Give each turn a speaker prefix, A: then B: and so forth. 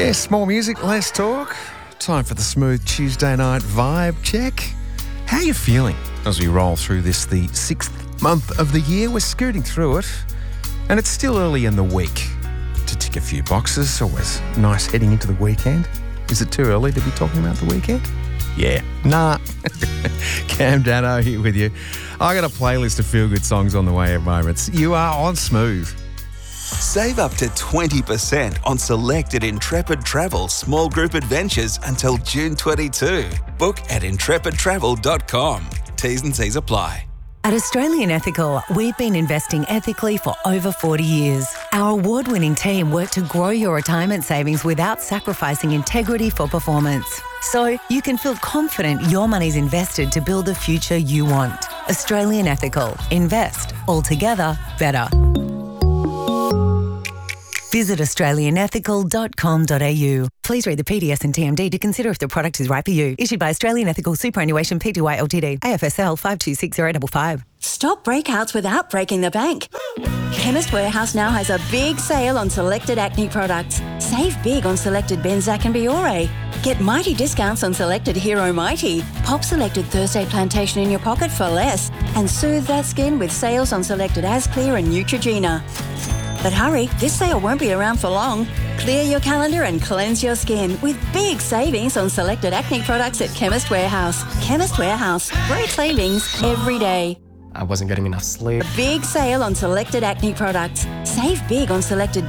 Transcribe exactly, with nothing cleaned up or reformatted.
A: Yes, more music, less talk. Time for the Smooth Tuesday Night Vibe Check. How are you feeling as we roll through this, the sixth month of the year? We're scooting through it, and it's still early in the week to tick a few boxes. Always nice heading into the weekend. Is it too early to be talking about the weekend? Yeah. Nah. Cam Dano here with you. I got a playlist of feel-good songs on the way at moments. You are on Smooth.
B: Save up to twenty percent on selected Intrepid Travel small group adventures until June twenty-second. Book at intrepid travel dot com. T's and C's apply.
C: At Australian Ethical, we've been investing ethically for over forty years. Our award-winning team work to grow your retirement savings without sacrificing integrity for performance. So you can feel confident your money's invested to build the future you want. Australian Ethical. Invest. Altogether better. Visit australian ethical dot com dot a u. Please read the P D S and T M D to consider if the product is right for you. Issued by Australian Ethical Superannuation Pty Ltd. A F S L five two six zero five five.
D: Stop breakouts without breaking the bank. Chemist Warehouse now has a big sale on selected acne products. Save big on selected Benzac and Biore. Get mighty discounts on selected Hero Mighty. Pop selected Thursday Plantation in your pocket for less. And soothe that skin with sales on selected Asclear and Neutrogena. But hurry, this sale won't be around for long. Clear your calendar and cleanse your skin with big savings on selected acne products at Chemist Warehouse. Chemist Warehouse. Great savings every day.
E: I wasn't getting enough sleep.
D: Big sale on selected acne products. Save big on selected